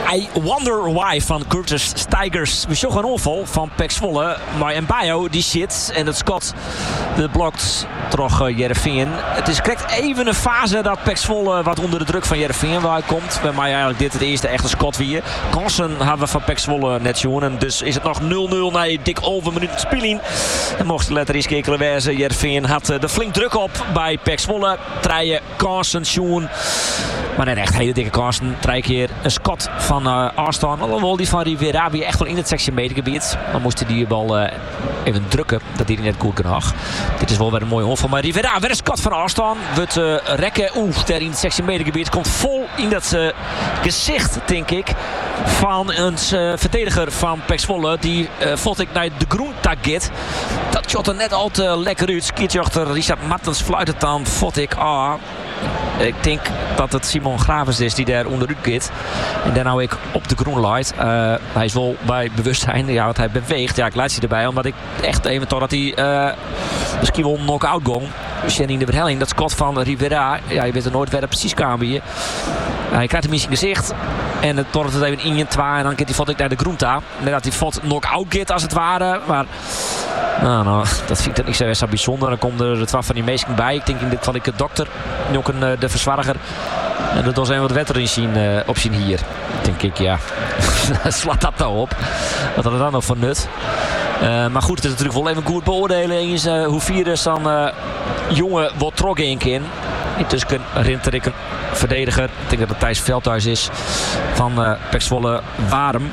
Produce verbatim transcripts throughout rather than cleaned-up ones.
I Wonder Why van Curtis Stigers. We zoeken een onval van Pek Zwolle. Maar en Bayo die zit. En dat Scott de blokt toch uh, Jereveen. Het is correct even een fase dat Pek Zwolle wat onder de druk van Jereveen waar komt. Bij mij eigenlijk dit het eerste echte Scott weer. Kansen hebben we van Pek Zwolle net zien. En dus is het nog nul nul na dik over minuten speling. En mocht je letter eens kijken wezen. Jereveen had uh, de flink druk op bij Pek Zwolle. Treien kansen zien. Maar net echt hele dikke kansen. Drie keer een Scott van uh, Arston. Alhoewel die van Rivera weer echt wel in het sexy-metergebied. Dan moest hij die bal uh, even drukken. Dat hij niet goed kan hag. Dit is wel weer een mooie onval. Maar Rivera, weer een Scott van Arston. Wordt uh, rekken. Oeh, daar in het sexy-metergebied. Komt vol in dat uh, gezicht, denk ik. Van een uh, verdediger van Pek Zwolle. Die uh, vond ik naar de groentag gaat. Dat shot er net al te lekker uit. Skiertje achter Richard Martens fluit het dan. Vond ik, ah... Ik denk dat het Simon Gravens is die daar onderuit gaat. En daar nou ik op de groen light. Uh, hij is wel bij bewustzijn. Ja, want hij beweegt. Ja, ik laat ze erbij. Omdat ik echt even toch dat hij uh, misschien wel een knock-out gong. Dus in de verhelling. Dat Scott van Rivera. Ja, je weet er nooit waar het precies kwam hier. Uh, hij krijgt hem in zijn gezicht. En het tornt het even in je twa. En dan gaat hij vod ik naar de groenta. En dat hij vod knock-out gaat als het ware. Maar... Nou, nou, dat vind ik niet zo, zo bijzonder. Dan komt er de twaalf van die meesten bij. Ik denk in dit geval ik de dokter. Nu ook een, de verzwarger. En dat was een wat wetter in zien, uh, op zien hier. Denk ik, ja. Slaat dat nou op. Wat had er dan nog voor nut? Uh, maar goed, het is natuurlijk wel even goed beoordelen. Eens uh, hoe vier is dan uh, jongen wat trok één keer in. Intussen rint ik een verdediger. Ik denk dat het Thijs Veldhuis is. Van uh, Pek Zwolle Warm.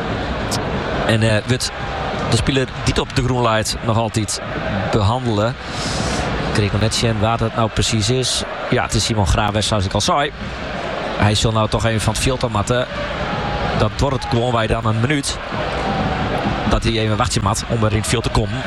En uh, wordt de speler die op de groenlight nog altijd behandelen. Ik kreeg nog net zien waar dat nou precies is. Ja, het is Simon Gravers, zoals ik al zei. Hij zal nou toch even van het veld matten. Dat wordt het gewoon wij dan een minuut. Dat hij even wachtje mat om er in het veld te komen.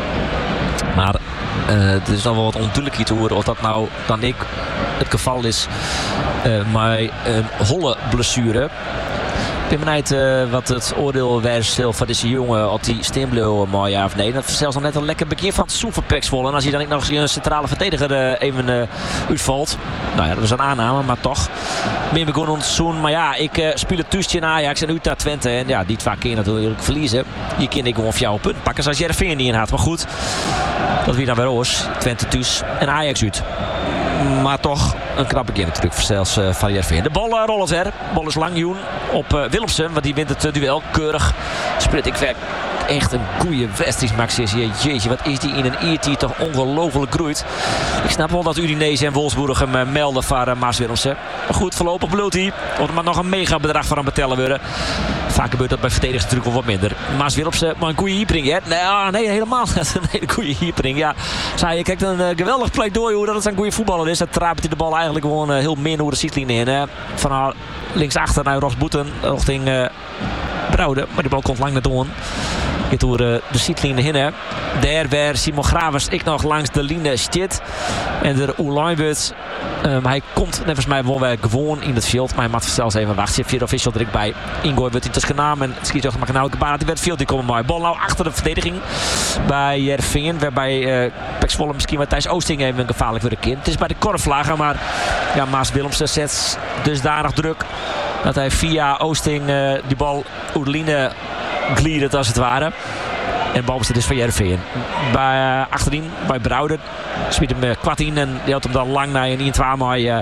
Maar uh, het is dan wel wat onduidelijk te horen of dat nou dan ik het geval is. Uh, maar een holle blessure. Ik ben benieuwd uh, wat het oordeel was van deze jongen op die Steenblauw, maar ja of nee. Dat is zelfs nog net een lekker begin van het seizoen van Pek Zwolle. En als hij dan nog een centrale verdediger uh, even uh, uitvalt. Nou ja, dat is een aanname, maar toch. Meer begonnen ons seizoen. Maar ja, ik uh, speel het tussen in Ajax en uit naar Twente. En ja, die twee keer natuurlijk verliezen. Hier kan ik gewoon voor jou een punt pakken zoals Jereveen die in had. Maar goed, dat weer dan weer oors. Twente thuis en Ajax uit. Maar toch een knappe keer natuurlijk zelfs uh, van Jereveen. De bal uh, rollen er. De bal is lang Joen op uh, Willemsen. Want die wint het uh, duel. Keurig. Sprit ik weg. Echt een goede wedstrijd, Max is hier. Jeetje, wat is die in een eert die toch ongelooflijk groeit. Ik snap wel dat Udinese en Wolfsburg hem uh, melden van uh, Maas Willemsen. Maar goed, voorlopig bloedt hij. Wordt maar nog een mega bedrag van hem betellen worden. Vaak gebeurt dat bij verdedigers natuurlijk wel wat minder. Maas Willemsen, maar een goede hiepering, hè? Nee, nee, helemaal niet. Een hele goede hiepering, ja. Zei je, kijk, een uh, geweldig pleidooi hoe dat het een goede voetballer is. Dat traapt hij de bal eigenlijk gewoon uh, heel min over de zichtlijnen in. Hè? Van uh, linksachter naar Ross Boeten richting uh, Brouwde. Maar die bal komt lang naar door. Dit door uh, de zichtlijnen heen. Hè. Daar waar Simon Gravers ik nog langs de line zit. En de Oelijnwoord. Um, hij komt nevens mij wel weer gewoon in het veld. Maar hij mag zelfs even wachten. Vier official er ik bij. Ingooi wordt in tussen naam. En schiet toch maar nou gebaat. Die werd veel. Die komen mooi. Bal nou achter de verdediging. Bij Jereveen. Waarbij uh, Pek Zwolle misschien met Thijs Oosting even gevaarlijk voor de kind. Het is bij de korflager. Maar ja, Maas Willemsen zet dusdanig druk. Dat hij via Oosting uh, die bal uit de line gliedert als het ware. En balbezit is van Jereveen. Bij, uh, achterin bij Brouwden. Smiet hem uh, kwart in en die had hem dan lang naar een één twee maar uh,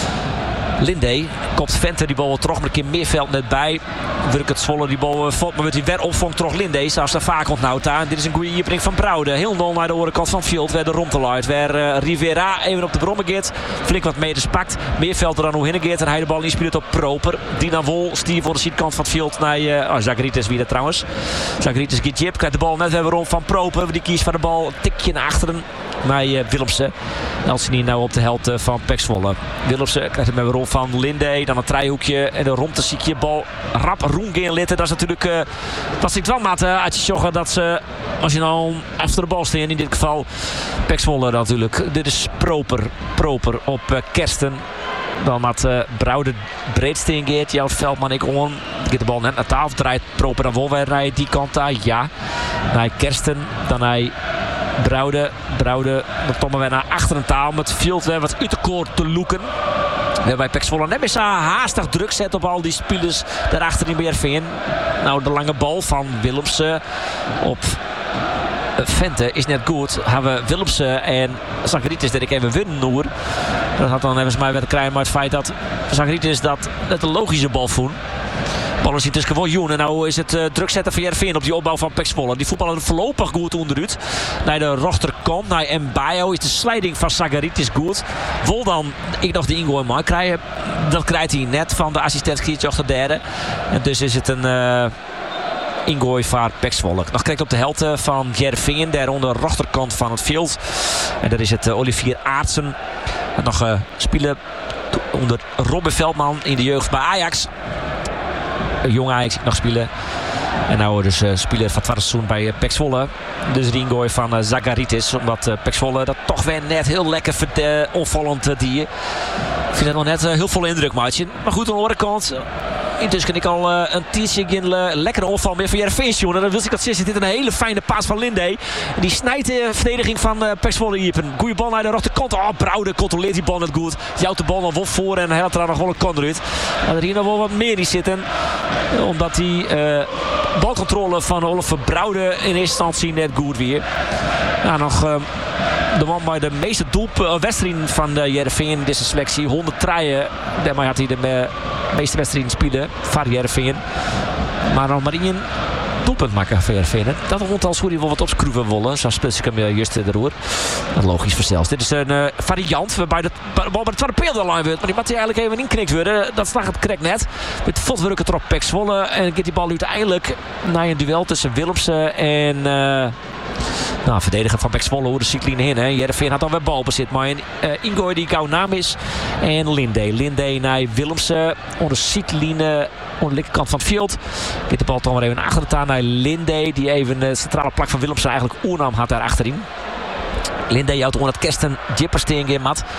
Linde. Kopt Venter die bal terug, maar een keer Meerveld net bij. Werkt het Zwolle die bal valt, maar wordt hij weer opvangt terug Linde. Zoals daar vaak onthoudt daar. Dit is een goede hierbring van Brouwden. Heel nul naar de orenkant van het veld. Weer de Romteluit. Weer uh, Rivera even op de brommen gaat. Flink wat meters pakt. Meerveld er dan hoe heen gaat. En hij de bal inspeelt op Proper. Die dan vol stier voor de zijkant van het veld naar uh, oh, Zacharitis weer trouwens. Zacharitis gaat jip. Krijgt de bal net weer rond van Proper. Die kiest van de bal. Een tikje naar achteren. Naar uh, Willemsen. Elsie nou op de helft uh, van Pek Zwolle. Willemsen krijgt hem weer rond van Linde. Dan een treihoekje. En de Romteziekje bal rap roengeen litten. Dat is natuurlijk uh, wat ik wel maat uh, uit je joggen dat ze als je nou achter de bal staat. In dit geval Pek Zwolle natuurlijk. Dit is Proper. Proper op uh, Kersten. Dan had uh, Brouwde breedsteen geert. Jouw Veldman ik on. Gaat de bal net naar tafel. Draait Proper dan wel weer naar die kant daar. Ja. Naar Kersten. Dan hij Brouwde. Brouwde. Dan toch maar weer naar achter een taal. Met veel weer wat uit de koord te loeken. We bij Pek Zwolle net eens haastig druk zet op al die spelers daarachter in Heerenveen. Nou, de lange bal van Willemsen op Vente is net goed. Hebben we Willemsen en Zacharitis dat ik even winnen noer. Dat had dan even mij weer te krijgen, maar het feit dat Zacharitis dat net een logische bal voelt. Bal is intussen gewoon Joen. En nou is het uh, druk zetten van Heerenveen op die opbouw van Pek Zwolle. Die voetballer voorlopig goed onderuit. Naar de rechterkant, naar Mbayo is de slijding van Zacharitis goed. Wil dan ik nog de ingooi mooi krijgen. Dat krijgt hij net van de assistent Geertje achter de derde. En dus is het een uh, ingooi van Pek Zwolle. Nog krijgt op de helte van Heerenveen. Daar onder de rechterkant van het veld. En daar is het uh, Olivier Aartsen. En nog uh, spelen onder Robin Veldman in de jeugd bij Ajax. Een jong Ajax nog spelen. En nou dus uh, speler van het tweede seizoen bij uh, Pek Zwolle. Dus de ingooi van uh, Zacharitis. Omdat uh, Pek Zwolle dat toch weer net heel lekker uh, onvallend uh, die. Ik vind het nog net uh, heel veel indruk, maatje. Maar goed, aan de andere kant. Uh, intussen kan ik al uh, een tientje in uh, lekkere onval meer van Heerenveen, jongen. Dan wil ik dat zeggen. Dit is een hele fijne paas van Linde. Die snijdt de verdediging van uh, Pek Zwolle hier. Een goede bal naar de rechterkant. Oh, Broude controleert die bal net goed. Jouwt de bal nog wel voor en hij had er nog wel een kant eruit. Maar er hier nog wel wat meer in zitten. Omdat die uh, balcontrole van Oliver Broude in eerste instantie net goed weer. Nou, nog uh, de man bij de meeste doelwedstrijden van de Heerenveen in deze selectie. honderd treien. Daarmee had hij de uh, meeste wedstrijden spelen van Heerenveen. Maar nog maar één doelpunt maken voor Heerenveen. Dat rond als hoe hij wel wat opschroeven willen. Zo speelt ze hem juist erover. Dat logisch versteld. Dit is een uh, variant waarbij de bal bij de tweede peelderlijn wordt. Maar die moet hij eigenlijk even inknikt worden. Dat slag het correct net. Met fotwerken erop Pek Zwolle. En gaat die bal uiteindelijk naar een duel tussen Willemsen en... Uh, Nou, verdediger van Pek Zwolle hoe de cycline in. Heerenveen had dan weer balbezit. Maar een uh, ingooi die gauw naam is. En Linde. Linde naar Willemsen. Onder de cycline. Onder de linkerkant van het veld. Dit de bal dan weer even achter het aan naar Linde. Die even de centrale plak van Willemsen eigenlijk oernam had daar achterin. Linde jouwt onder het Kersten Jippersteen in mat.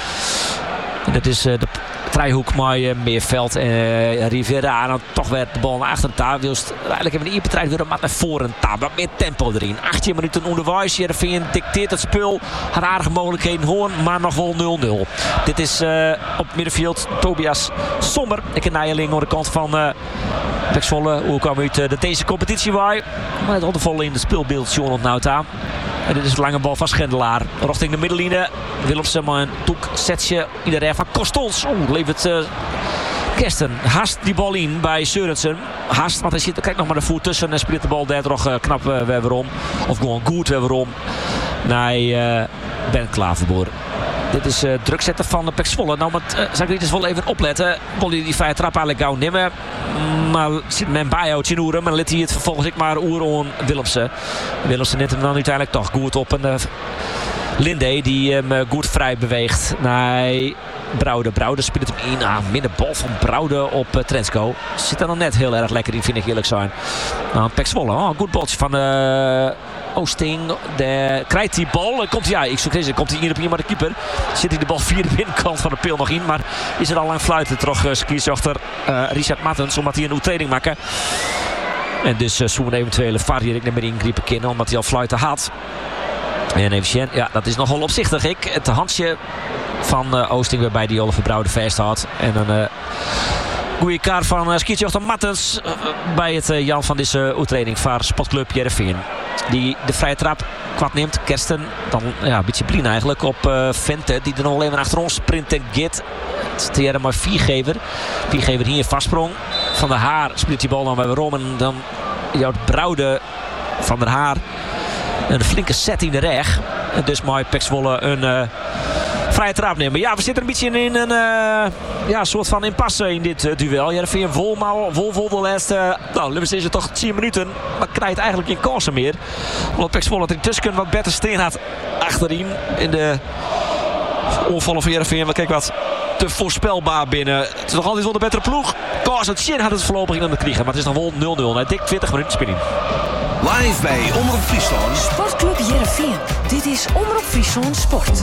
En dat is uh, de Trijhoek, maar Meerveld en uh, Rivera. En dan toch werd de bal naar achter de taal. Dus eigenlijk hebben we een bedrijf weer een mat naar voren. Wat meer tempo erin. achttien minuten onderwijs. Heerenveen dicteert het spul. Had aardige mogelijkheden hoorn, maar nog wel nul nul. Dit is uh, op het middenveld Tobias Sommer. Ik een Nijeling aan de kant van uh, Pek Zwolle. Hoe kwam uit uh, de deze competitie waar. Maar het ondervallen in de speelbeeld John Nauta. En dit is de lange bal van Schendelaar. Richting de middenlijn. Willemsen maar een toek setje. Iedereen van Kostons. Oeh, levert uh, Kersten. Haast die bal in bij Sørensen. Haast, want hij zit, kijk nog maar de voet tussen. En speelt de bal daar nog uh, knap uh, weer om. Of gewoon goed weer om. Naar uh, Ben Klaverboer. Dit is uh, druk zetten van de Pek Zwolle. Nou, maar uh, zou ik niet eens wel even opletten. Bol die vrije trap eigenlijk gauw nemen. Maar zit men bij jou in Oeren. Maar dan liet hij het vervolgens ik maar Oeren Willemsen. Willemsen neemt hem dan uiteindelijk toch goed op. En uh, Linde die hem uh, goed vrij beweegt naar Broude. Broude speelt hem in. Ah, minder bal van Broude op uh, Trensko. Zit er dan net heel erg lekker in, vind ik eerlijk zijn. Nou, Pek Zwolle. Oh, een goed baltje van uh, Oosting. De, krijgt die bal. Komt hij, ja, ik zoek deze. Komt hij hier op hier maar de keeper. Zit hij de bal via de binnenkant van de peel nog in. Maar is er al lang fluiten. Terug uh, skies achter uh, Richard Mattens. Omdat hij een overtreding maken. En dus uh, zo'n eventuele var hier ik niet meer ingrijpen kennen. Omdat hij al fluiten had. En even ja, dat is nogal opzichtig. Ik. Het handje van uh, Oosting waarbij die Oliver Broude vasthoudt. En een uh, goede kaart van uh, skietjochter Mattens uh, bij het uh, Jan van deze overtreding van Sportclub Heerenveen. Die de vrije trap kwad neemt. Kersten dan ja, een beetje blien eigenlijk op uh, Vente. Die er nog even achter ons sprint en git. Het is maar Viergever. Viergever hier vastsprong. Van der Haar speelt die bal dan weer om. En dan jouwt Broude van der Haar. Een flinke set in de reg. En dus mag Pek Zwolle een uh, vrije trap nemen. Ja, we zitten een beetje in een uh, ja, soort van impasse in dit uh, duel. Heerenveen vol, maar vol, vol de laatste. Nou, Limmers is het toch tien minuten. Maar krijgt eigenlijk geen kansen meer. Omdat Pek Zwolle er tussen wat beter steen had achterin. In de onvallen van Heerenveen. Maar kijk wat te voorspelbaar binnen. Het is nog altijd wel de betere ploeg. Kars, het Shin had het voorlopig in aan de kriegen. Maar het is nog wel nul nul. Na dik twintig minuten spinning. Live bij Omroep Friesland. Sportclub Heerenveen. Dit is Omroep Friesland Sport.